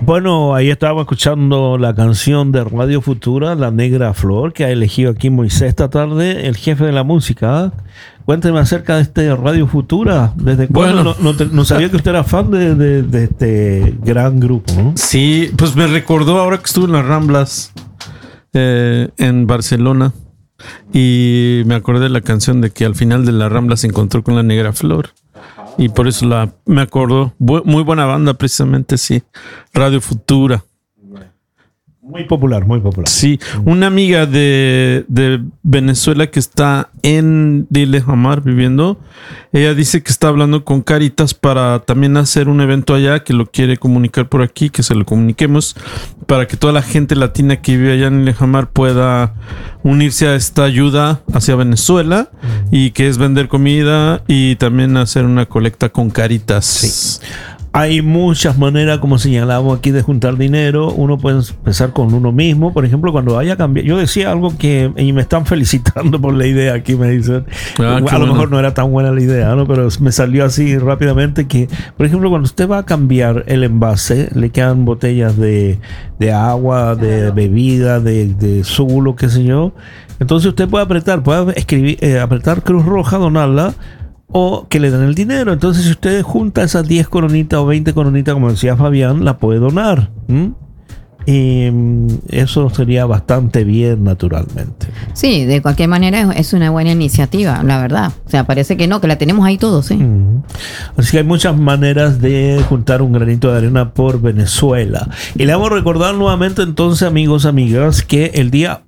Bueno, ahí estábamos escuchando la canción de Radio Futura, La Negra Flor, que ha elegido aquí Moisés esta tarde, el jefe de la música. Cuénteme acerca de este Radio Futura. ¿Desde cuándo? No sabía que usted era fan de este gran grupo, ¿no? Sí, pues me recordó ahora que estuve en las Ramblas en Barcelona y me acordé de la canción de que al final de la Rambla se encontró con La Negra Flor. Y por eso me acordó. Muy buena banda, precisamente, sí. Radio Futura. Muy popular, muy popular. Sí, una amiga de Venezuela que está en Lillehammer viviendo, ella dice que está hablando con Caritas para también hacer un evento allá, que lo quiere comunicar por aquí, que se lo comuniquemos, para que toda la gente latina que vive allá en Lillehammer pueda unirse a esta ayuda hacia Venezuela, y que es vender comida y también hacer una colecta con Caritas. Sí. Hay muchas maneras, como señalamos aquí, de juntar dinero. Uno puede empezar con uno mismo. Por ejemplo, cuando vaya a cambiar. Yo decía algo y me están felicitando por la idea aquí, me dicen. A lo mejor no era tan buena la idea, ¿no? Pero me salió así rápidamente que, por ejemplo, cuando usted va a cambiar el envase, le quedan botellas de agua, de bebida, de zulo, qué sé yo. Entonces usted puede apretar Cruz Roja, donarla, o que le den el dinero. Entonces, si usted junta esas 10 coronitas o 20 coronitas, como decía Fabián, la puede donar. Y eso sería bastante bien, naturalmente. Sí, de cualquier manera es una buena iniciativa, la verdad. O sea, parece que no, que la tenemos ahí todos, ¿sí? Así que hay muchas maneras de juntar un granito de arena por Venezuela. Y le vamos a recordar nuevamente entonces, amigos, amigas, que el día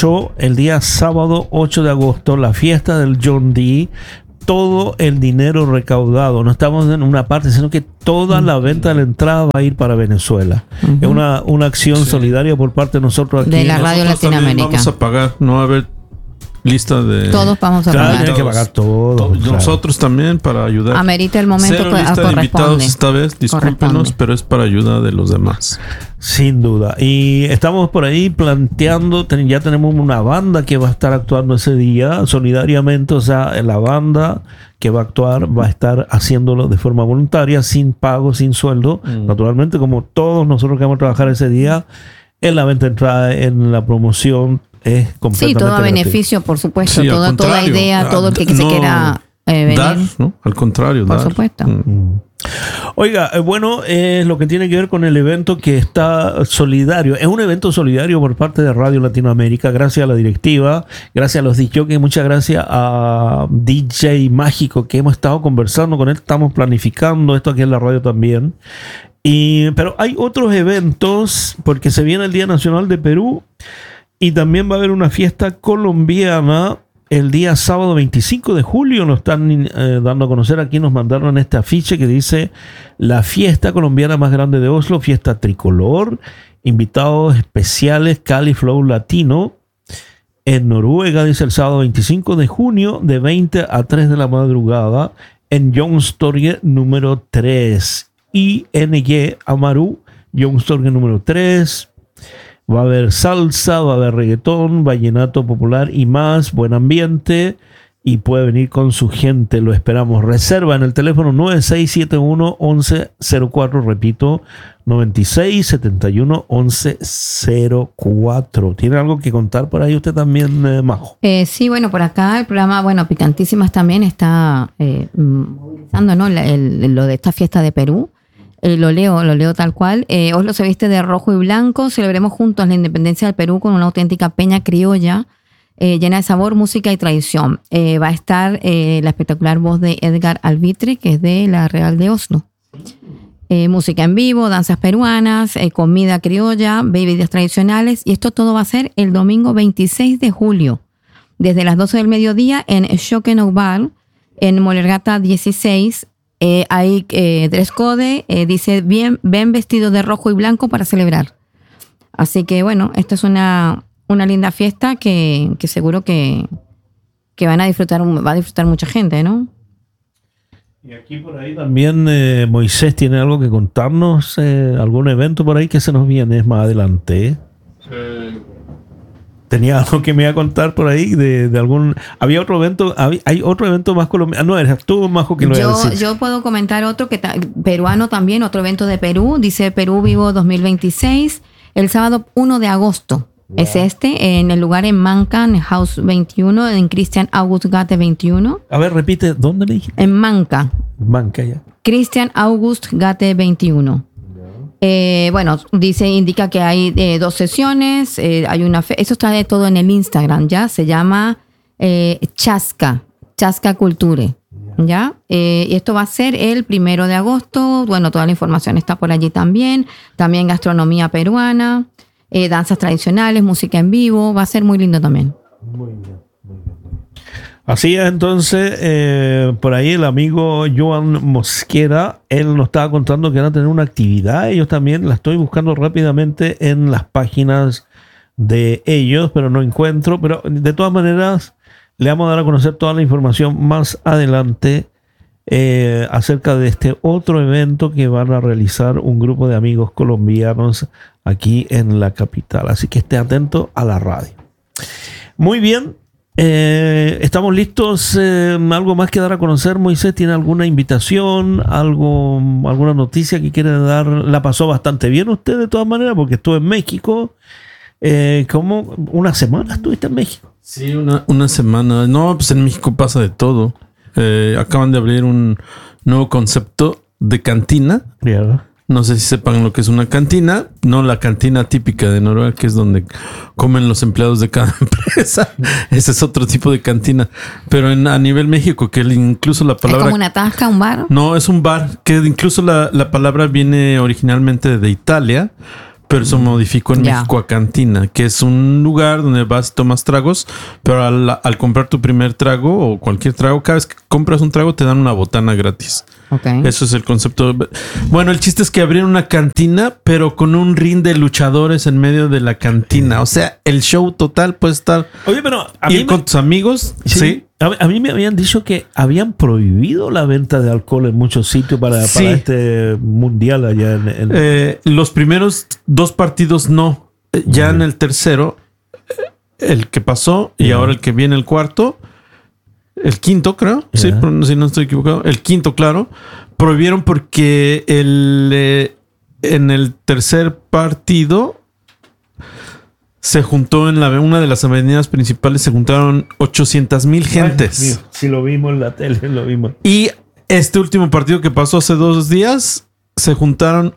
sábado 8 de agosto, la fiesta del John D., todo el dinero recaudado, no estamos en una parte, sino que toda la venta de la entrada va a ir para Venezuela. Es una acción solidaria por parte de nosotros aquí. De la Radio Latinoamérica. Vamos a pagar, no va a haber lista de... Todos vamos a pagar. Hay que pagar todo. Nosotros también para ayudar. Amerita el momento. Cero lista de invitados esta vez, discúlpenos, pero es para ayuda de los demás. Sin duda. Y estamos por ahí planteando, ya tenemos una banda que va a estar actuando ese día solidariamente. O sea, la banda que va a actuar va a estar haciéndolo de forma voluntaria, sin pago, sin sueldo. Naturalmente, como todos nosotros que vamos a trabajar ese día, en la venta de entrada, en la promoción, es completamente sí, todo a gratuito. beneficio, por supuesto. Sí, toda idea, todo el que se quiera venir. Dar, ¿no? Al contrario, por dar. supuesto. Oiga, bueno, lo que tiene que ver con el evento que está solidario. Es un evento solidario por parte de Radio Latinoamérica, gracias a la directiva, gracias a los DJs, muchas gracias a DJ Mágico, que hemos estado conversando con él, estamos planificando esto aquí en la radio también. Pero hay otros eventos, porque se viene el Día Nacional de Perú y también va a haber una fiesta colombiana el día sábado 25 de julio. Nos están dando a conocer aquí, nos mandaron este afiche que dice: la fiesta colombiana más grande de Oslo, fiesta tricolor, invitados especiales Cali Flow Latino en Noruega, dice, el sábado 25 de junio de 20 a 3 de la madrugada en Youngstorget número 3, ING Amaru, Youngstorget número 3. Va a haber salsa, va a haber reggaetón, vallenato popular y más. Buen ambiente. Y puede venir con su gente. Lo esperamos. Reserva en el teléfono 9671-1104. Repito, 9671-1104. ¿Tiene algo que contar por ahí usted también, Majo? Sí, bueno, por acá el programa, Picantísimas también está movilizando, ¿no? Lo de esta fiesta de Perú. Lo leo tal cual. Oslo se viste de rojo y blanco. Celebremos juntos la independencia del Perú con una auténtica peña criolla llena de sabor, música y tradición. Va a estar la espectacular voz de Edgar Albitre, que es de la Real de Oslo. Música en vivo, danzas peruanas, comida criolla, bebidas tradicionales. Y esto todo va a ser el domingo 26 de julio, desde las 12 del mediodía en Schökenöbal, en Molergata 16. Hay dress code, dice ven vestido de rojo y blanco para celebrar. Así que bueno, esta es una linda fiesta que seguro que va a disfrutar mucha gente, ¿no? Y aquí por ahí también Moisés tiene algo que contarnos, algún evento por ahí que se nos viene más adelante. Tenía algo que me iba a contar por ahí de algún... Había otro evento, hay otro evento más colombiano. No, eres tú, Majo, que lo iba a decir. Yo puedo comentar otro peruano también, otro evento de Perú. Dice Perú Vivo 2026, el sábado 1 de agosto. Wow. Es en el lugar en Manca, en House 21, en Christian August Gate 21. A ver, repite, ¿dónde le dijiste? En Manca. Manca, ya. Christian August Gate 21. Bueno, indica que hay 2 sesiones, hay una eso está de todo en el Instagram, ya se llama Chasca Culture, ya. Y esto va a ser el 1 de agosto. Bueno, toda la información está por allí también gastronomía peruana, danzas tradicionales, música en vivo, va a ser muy lindo también. Muy bien, muy bien. Así es, entonces, por ahí el amigo Joan Mosquera, él nos estaba contando que van a tener una actividad. Ellos también la estoy buscando rápidamente en las páginas de ellos, pero no encuentro. Pero de todas maneras, le vamos a dar a conocer toda la información más adelante acerca de este otro evento que van a realizar un grupo de amigos colombianos aquí en la capital. Así que esté atento a la radio. Muy bien. Estamos listos. ¿Algo más que dar a conocer, Moisés? ¿Tiene alguna invitación? ¿Alguna noticia que quiere dar? ¿La pasó bastante bien usted de todas maneras? Porque estuvo en México. ¿Cómo? ¿Una semana estuviste en México? Sí, una semana. No, pues en México pasa de todo. Acaban de abrir un nuevo concepto de cantina. Yeah. No sé si sepan lo que es una cantina. No la cantina típica de Noruega, que es donde comen los empleados de cada empresa. Ese es otro tipo de cantina. Pero a nivel México, que incluso la palabra... ¿Es como una tasca, un bar? No, es un bar. Que incluso la palabra viene originalmente de Italia, pero se modificó en México a cantina, que es un lugar donde vas y tomas tragos, pero al comprar tu primer trago o cualquier trago, cada vez que compras un trago te dan una botana gratis. Okay. Eso es el concepto. Bueno, el chiste es que abrieron una cantina, pero con un ring de luchadores en medio de la cantina. O sea, el show total puede estar... Oye, pero... Ir con tus amigos, sí. A mí me habían dicho que habían prohibido la venta de alcohol en muchos sitios para este mundial allá en... Los primeros 2 partidos no. Ya en el tercero, el que pasó y ahora el que viene el cuarto... El quinto, creo. Sí, si no estoy equivocado. El quinto, claro. Prohibieron porque en el tercer partido se juntó en una de las avenidas principales, se juntaron 800,000 gentes. Ay, sí, lo vimos en la tele, lo vimos. Y este último partido que pasó hace 2 días, se juntaron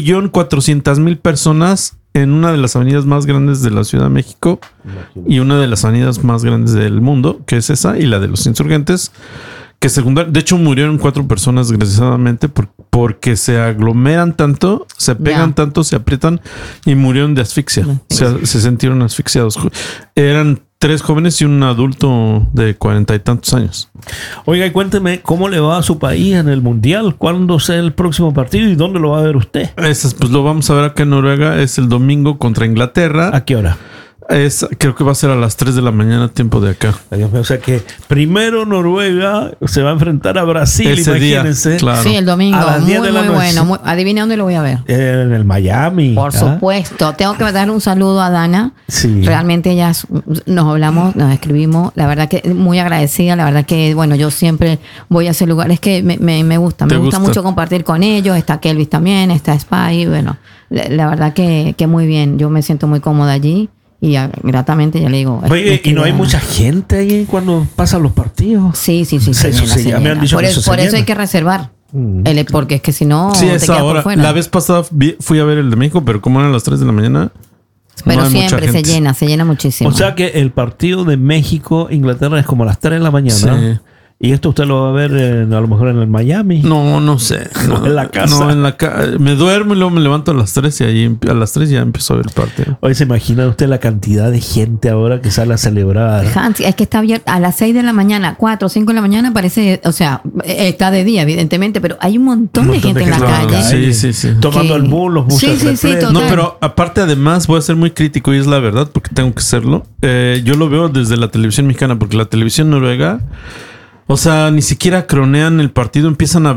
1,400,000 personas en una de las avenidas más grandes de la Ciudad de México y una de las avenidas más grandes del mundo, que es esa, y la de los Insurgentes, que se juntaron. De hecho, murieron 4 personas, desgraciadamente, porque se aglomeran tanto, se pegan tanto, se aprietan y murieron de asfixia. O sea, se sintieron asfixiados. Eran 3 jóvenes y un adulto de 40 y tantos años. Oiga, y cuénteme cómo le va a su país en el Mundial, cuándo sea el próximo partido y dónde lo va a ver usted. Pues lo vamos a ver acá en Noruega. Es el domingo contra Inglaterra. ¿A qué hora? Creo que va a ser a las 3 de la mañana, tiempo de acá. O sea que primero Noruega se va a enfrentar a Brasil, ese imagínense. Día, claro. Sí, el domingo. A las 10 de la noche. Bueno. Adivina dónde lo voy a ver. En el Miami. Por supuesto. Tengo que dar un saludo a Dana. Sí. Realmente nos hablamos, nos escribimos. La verdad que muy agradecida. La verdad que, bueno, yo siempre voy a ese lugar. Es que me gusta. Me gusta mucho compartir con ellos. Está Kelvis también, está Spy. Bueno, la verdad que muy bien. Yo me siento muy cómoda allí. Y gratamente ya le digo. Oye, ¿y no hay mucha gente ahí cuando pasan los partidos? Sí. Se llena. Me han dicho por eso hay que reservar. Porque es que si no, sí, te quedas por fuera. La vez pasada fui a ver el de México, pero como eran las 3 de la mañana. Pero no siempre se llena muchísimo. O sea que el partido de México-Inglaterra es como a las 3 de la mañana. Sí. ¿Y esto usted lo va a ver a lo mejor en el Miami? No sé. No, en la casa. No, en la casa. Me duermo y luego me levanto a las 3 y ahí a las 3 ya empiezo a ver el partido. Oye, ¿se imagina usted la cantidad de gente ahora que sale a celebrar? Hans, es que está abierto a las 6 de la mañana, 4 o 5 de la mañana parece, o sea, está de día evidentemente, pero hay un montón de gente en la calle. Sí. Tomando el bus, los buses. Sí, total. No, pero aparte además voy a ser muy crítico y es la verdad porque tengo que serlo. Yo lo veo desde la televisión mexicana porque la televisión noruega... O sea, ni siquiera cronean el partido, empiezan a hablar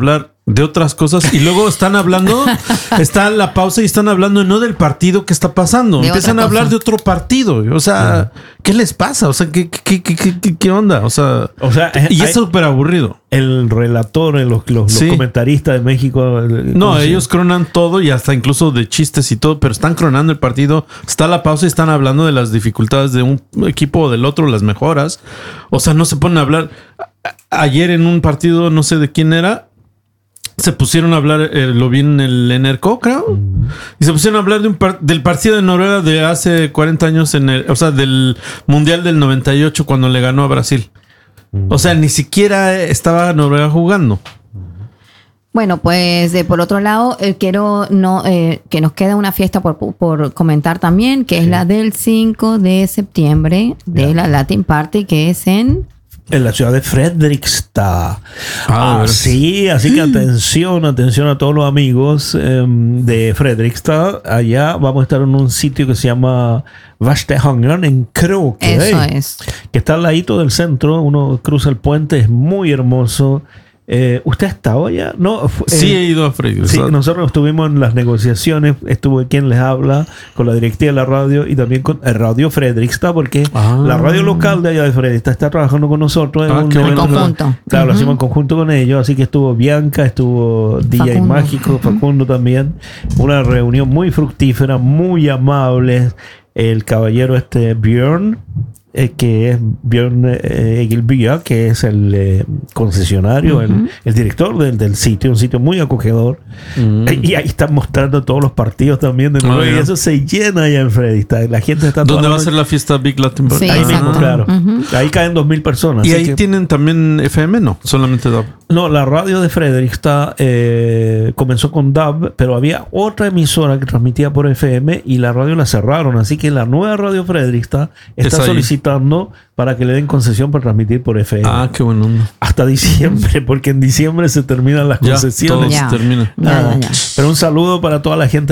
de otras cosas y luego están hablando, está en la pausa y están hablando no del partido que está pasando, De empiezan otra a hablar cosa. de otro partido. O sea, ¿qué les pasa? O sea, ¿qué onda? O sea, y es súper aburrido. El relator, los Sí. comentaristas de México. No, ellos cronan todo y hasta incluso de chistes y todo, pero están cronando el partido. Está la pausa y están hablando de las dificultades de un equipo o del otro, las mejoras. O sea, no se ponen a hablar. Ayer en un partido, no sé de quién era, se pusieron a hablar, lo vi en el Enerco, creo, y se pusieron a hablar del partido de Noruega de hace 40 años, o sea, del Mundial del 98 cuando le ganó a Brasil. O sea, ni siquiera estaba Noruega jugando. Bueno, pues por otro lado, quiero que nos queda una fiesta por comentar también, que es la del 5 de septiembre de la Latin Party, que es en la ciudad de Fredrikstad. Ah, Sí, así que atención a todos los amigos de Fredrikstad. Allá vamos a estar en un sitio que se llama Vastehangen en Kroke. Eso es. Que está al ladito del centro. Uno cruza el puente, es muy hermoso. ¿Usted ha estado allá? No, Sí, he ido a Fredrikstad. Sí, nosotros estuvimos en las negociaciones, estuvo quien les habla con la directiva de la radio y también con Radio Fredrikstad, porque la radio local de allá de Fredrikstad está trabajando con nosotros en un qué bueno. evento. Conjunto. Claro, lo hacemos en conjunto con ellos, así que estuvo Bianca, estuvo DJ Facundo. Mágico, Facundo también. Una reunión muy fructífera, muy amable. El caballero Björn, que es Björn Egilbya, que es el concesionario, el director del sitio, un sitio muy acogedor. Y ahí están mostrando todos los partidos también de Noruega. Y eso se llena allá en Fredrikstad. La gente está ¿Dónde va a toda- ser la fiesta Big Latin Party? Sí, Ahí mismo, exacto. claro. Ahí caen 2,000 personas. Y así ahí que- tienen también FM, no, solamente DAB. No, la radio de Fredrikstad comenzó con DAB, pero había otra emisora que transmitía por FM y la radio la cerraron. Así que la nueva radio Fredrikstad está Es ahí. solicitando para que le den concesión para transmitir por FM. Ah, qué bueno. Hasta diciembre, porque en diciembre se terminan las Ya, concesiones. todo se Ya. termina. Ya, ya, ya. Pero un saludo para toda la gente